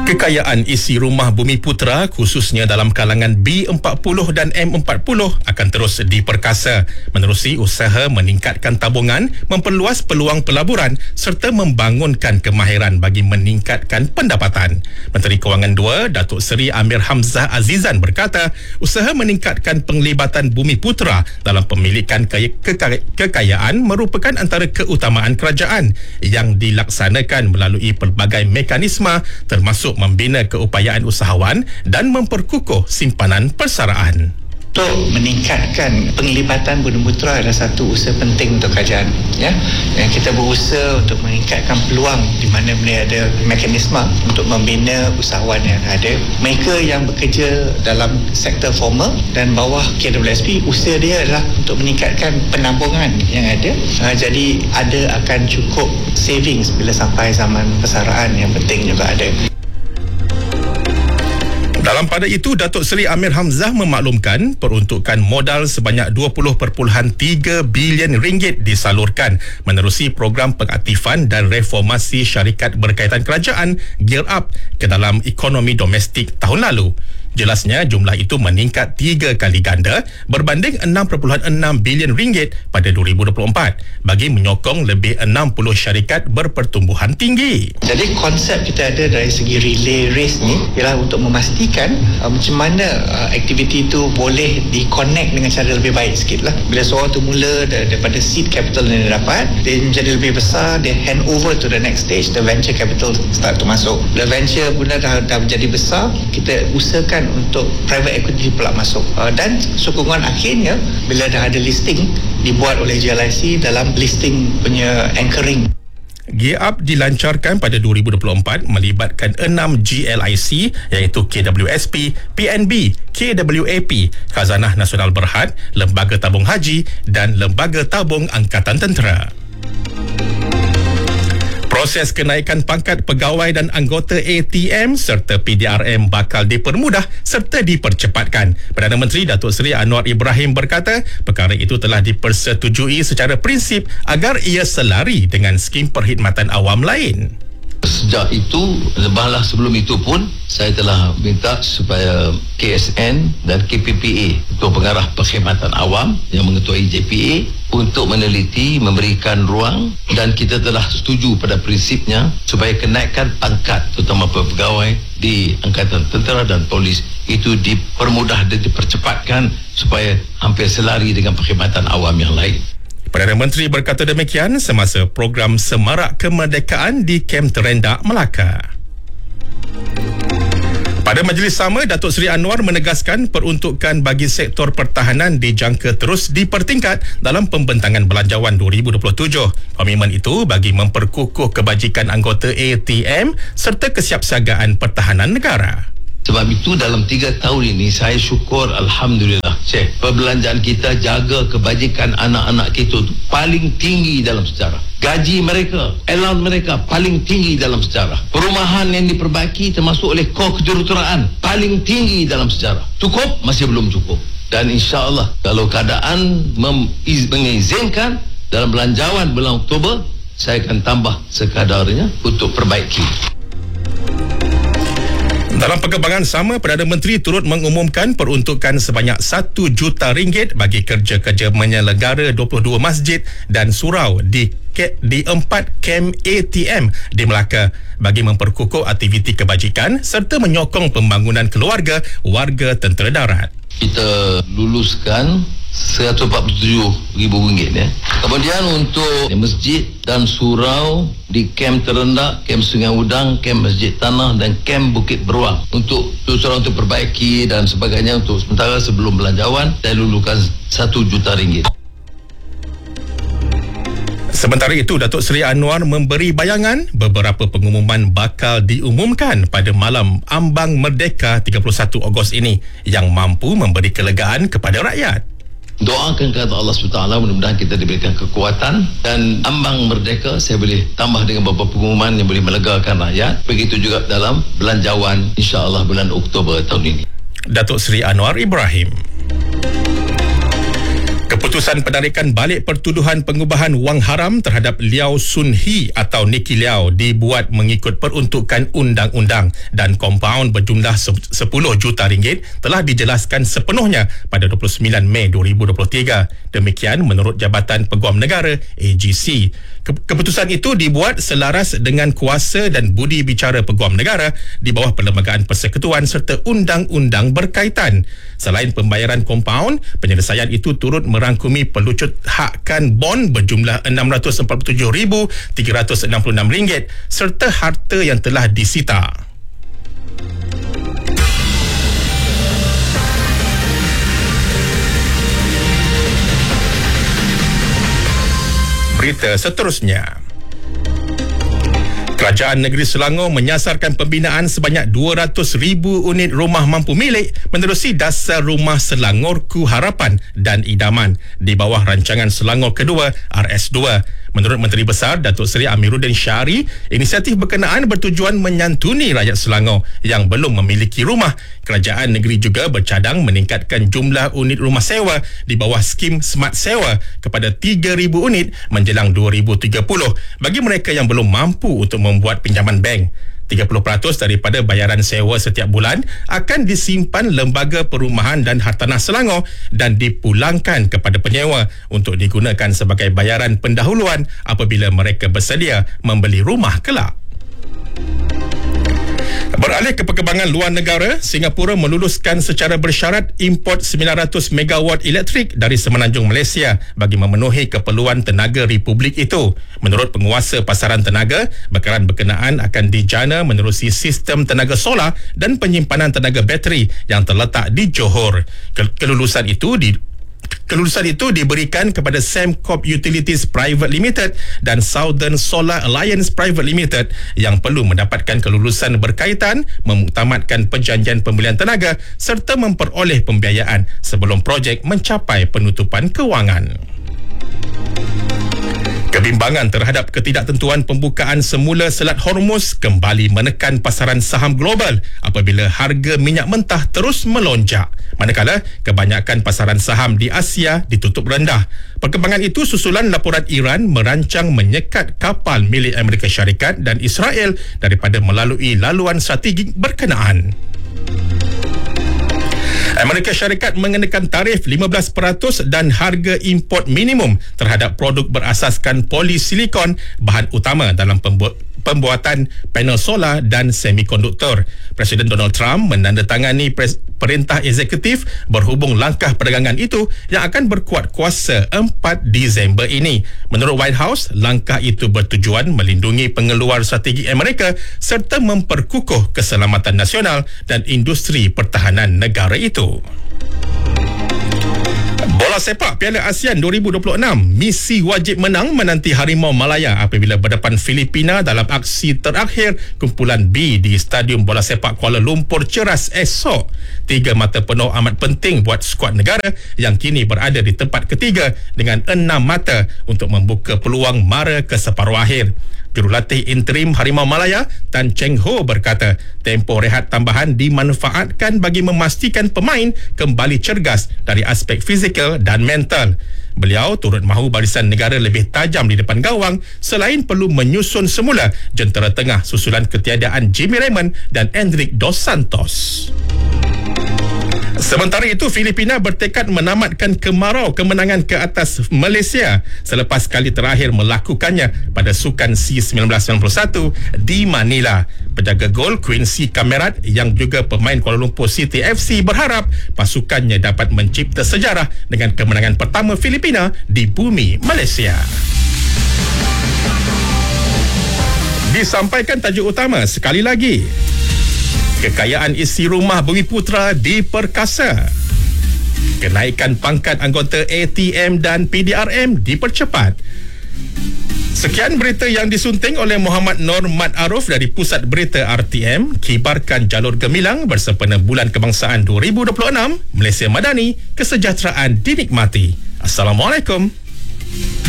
Kekayaan isi rumah Bumiputera khususnya dalam kalangan B40 dan M40 akan terus diperkasa menerusi usaha meningkatkan tabungan, memperluas peluang pelaburan serta membangunkan kemahiran bagi meningkatkan pendapatan. Menteri Kewangan II, Datuk Seri Amir Hamzah Azizan berkata, usaha meningkatkan penglibatan Bumiputera dalam pemilikan kekayaan merupakan antara keutamaan kerajaan yang dilaksanakan melalui pelbagai mekanisme termasuk membina keupayaan usahawan dan memperkukuh simpanan persaraan. Untuk meningkatkan penglibatan Bumiputera adalah satu usaha penting untuk kerajaan. Yang kita berusaha untuk meningkatkan peluang di mana ada mekanisme untuk membina usahawan yang ada. Mereka yang bekerja dalam sektor formal dan bawah KWSP, usaha dia adalah untuk meningkatkan penambungan yang ada. Jadi ada akan cukup savings bila sampai zaman persaraan yang penting juga ada. Dalam pada itu, Datuk Seri Amir Hamzah memaklumkan peruntukan modal sebanyak 20.3 bilion ringgit disalurkan menerusi program pengaktifan dan reformasi syarikat berkaitan kerajaan Gear Up ke dalam ekonomi domestik tahun lalu. Jelasnya jumlah itu meningkat 3 kali ganda berbanding 6.6 bilion ringgit pada 2024 bagi menyokong lebih 60 syarikat berpertumbuhan tinggi. Jadi konsep kita ada dari segi relay race ni ialah untuk memastikan macam mana aktiviti itu boleh di-connect dengan cara lebih baik sikit lah. Bila seorang tu mula daripada seed capital yang dia dapat, dia menjadi lebih besar, dia hand over to the next stage, the venture capital start to masuk. Bila venture pun dah menjadi besar, kita usahakan untuk private equity pula masuk, dan sokongan akhirnya bila dah ada listing dibuat oleh GLIC dalam listing punya anchoring. Gear Up dilancarkan pada 2024 melibatkan 6 GLIC iaitu KWSP, PNB, KWAP, Khazanah Nasional Berhad, Lembaga Tabung Haji dan Lembaga Tabung Angkatan Tentera. Proses kenaikan pangkat pegawai dan anggota ATM serta PDRM bakal dipermudah serta dipercepatkan. Perdana Menteri Datuk Seri Anwar Ibrahim berkata, perkara itu telah dipersetujui secara prinsip agar ia selari dengan skim perkhidmatan awam lain. Sejak itu, bahlah sebelum itu pun, saya telah minta supaya KSN dan KPPA, Ketua Pengarah Perkhidmatan Awam yang mengetuai JPA, untuk meneliti, memberikan ruang, dan kita telah setuju pada prinsipnya supaya kenaikan pangkat terutama pegawai di Angkatan Tentera dan Polis itu dipermudah dan dipercepatkan supaya hampir selari dengan perkhidmatan awam yang lain. Perdana Menteri berkata demikian semasa program Semarak Kemerdekaan di Kem Terendak, Melaka. Pada majlis sama, Datuk Seri Anwar menegaskan peruntukan bagi sektor pertahanan dijangka terus dipertingkat dalam pembentangan belanjawan 2027. Komitmen itu bagi memperkukuh kebajikan anggota ATM serta kesiapsiagaan pertahanan negara. Sebab itu dalam 3 tahun ini saya syukur, Alhamdulillah, perbelanjaan kita jaga kebajikan anak-anak kita paling tinggi dalam sejarah. Gaji mereka, allowance mereka paling tinggi dalam sejarah. Perumahan yang diperbaiki termasuk oleh kor kejuruteraan paling tinggi dalam sejarah. Cukup? Masih belum cukup. Dan insya-Allah kalau keadaan mengizinkan dalam belanjawan bulan Oktober, saya akan tambah sekadarnya untuk perbaiki. Dalam perkembangan sama, Perdana Menteri turut mengumumkan peruntukan sebanyak 1 juta ringgit bagi kerja-kerja menyelenggara 22 masjid dan surau di 4 kem ATM di Melaka bagi memperkukuh aktiviti kebajikan serta menyokong pembangunan keluarga warga tentera darat. Kita luluskan RM147,000 ya. Kemudian untuk masjid dan surau di Kem Terendak, Kem Sungai Udang, Kem Masjid Tanah dan Kem Bukit Beruang untuk surau untuk perbaiki dan sebagainya, untuk sementara sebelum belanjawan saya lulukan RM1 juta. Sementara itu, Datuk Seri Anwar memberi bayangan beberapa pengumuman bakal diumumkan pada malam ambang Merdeka 31 Ogos ini yang mampu memberi kelegaan kepada rakyat. Doakan kata Allah SWT, mudah-mudahan kita diberikan kekuatan, dan ambang merdeka saya boleh tambah dengan beberapa pengumuman yang boleh melegakan rakyat. Begitu juga dalam belanjawan insya-Allah bulan Oktober tahun ini. Datuk Seri Anwar Ibrahim. Keputusan penarikan balik pertuduhan pengubahan wang haram terhadap Liao Sun Hee atau Nicky Liao dibuat mengikut peruntukan undang-undang dan kompaun berjumlah 10 juta ringgit telah dijelaskan sepenuhnya pada 29 Mei 2023. Demikian menurut Jabatan Peguam Negara AGC. Keputusan itu dibuat selaras dengan kuasa dan budi bicara Peguam Negara di bawah Perlembagaan Persekutuan serta undang-undang berkaitan. Selain pembayaran kompaun, penyelesaian itu turut merangkumi pelucut hakkan bon berjumlah RM647,366 serta harta yang telah disita. Berita seterusnya. Kerajaan Negeri Selangor menyasarkan pembinaan sebanyak 200,000 unit rumah mampu milik menerusi Dasar Rumah Selangorku Harapan dan Idaman di bawah rancangan Selangor Kedua RS2. Menurut Menteri Besar Datuk Seri Amiruddin Syari, inisiatif berkenaan bertujuan menyantuni rakyat Selangor yang belum memiliki rumah. Kerajaan negeri juga bercadang meningkatkan jumlah unit rumah sewa di bawah skim Smart Sewa kepada 3,000 unit menjelang 2030 bagi mereka yang belum mampu untuk membuat pinjaman bank. 30% daripada bayaran sewa setiap bulan akan disimpan Lembaga Perumahan dan Hartanah Selangor dan dipulangkan kepada penyewa untuk digunakan sebagai bayaran pendahuluan apabila mereka bersedia membeli rumah kelak. Beralih ke perkembangan luar negara, Singapura meluluskan secara bersyarat import 900 megawatt elektrik dari Semenanjung Malaysia bagi memenuhi keperluan tenaga Republik itu. Menurut penguasa pasaran tenaga, bekalan berkenaan akan dijana menerusi sistem tenaga solar dan penyimpanan tenaga bateri yang terletak di Johor. Kelulusan itu diberikan kepada Sembcorp Utilities Private Limited dan Southern Solar Alliance Private Limited yang perlu mendapatkan kelulusan berkaitan memuktamadkan perjanjian pembelian tenaga serta memperoleh pembiayaan sebelum projek mencapai penutupan kewangan. Kebimbangan terhadap ketidaktentuan pembukaan semula Selat Hormuz kembali menekan pasaran saham global apabila harga minyak mentah terus melonjak. Manakala kebanyakan pasaran saham di Asia ditutup rendah. Perkembangan itu susulan laporan Iran merancang menyekat kapal milik Amerika Syarikat dan Israel daripada melalui laluan strategik berkenaan. Amerika Syarikat mengenakan tarif 15% dan harga import minimum terhadap produk berasaskan polisilikon, bahan utama dalam pembuatan panel solar dan semikonduktor. Presiden Donald Trump menandatangani perintah eksekutif berhubung langkah perdagangan itu yang akan berkuat kuasa 4 Disember ini. Menurut White House, langkah itu bertujuan melindungi pengeluar strategik Amerika serta memperkukuh keselamatan nasional dan industri pertahanan negara itu. Bola sepak Piala ASEAN 2026, misi wajib menang menanti Harimau Malaya apabila berdepan Filipina dalam aksi terakhir kumpulan B di Stadium Bola Sepak Kuala Lumpur Ceras esok. 3 mata penuh amat penting buat skuad negara yang kini berada di tempat ketiga dengan 6 mata untuk membuka peluang mara ke separuh akhir. Jurulatih interim Harimau Malaya Tan Cheng Ho berkata tempoh rehat tambahan dimanfaatkan bagi memastikan pemain kembali cergas dari aspek fizikal dan mental. Beliau turut mahu barisan negara lebih tajam di depan gawang selain perlu menyusun semula jentera tengah susulan ketiadaan Jimmy Raymond dan Endrick Dos Santos. Sementara itu, Filipina bertekad menamatkan kemarau kemenangan ke atas Malaysia selepas kali terakhir melakukannya pada Sukan SEA 1991 di Manila. Penjaga gol Quincy Camerat yang juga pemain Kuala Lumpur City FC berharap pasukannya dapat mencipta sejarah dengan kemenangan pertama Filipina di bumi Malaysia. Disampaikan tajuk utama sekali lagi. Kekayaan isi rumah Bumiputra diperkasa. Kenaikan pangkat anggota ATM dan PDRM dipercepat. Sekian berita yang disunting oleh Muhammad Nur Mat Aruf dari Pusat Berita RTM. Kibarkan jalur gemilang bersempena Bulan Kebangsaan 2026. Malaysia Madani, kesejahteraan dinikmati. Assalamualaikum.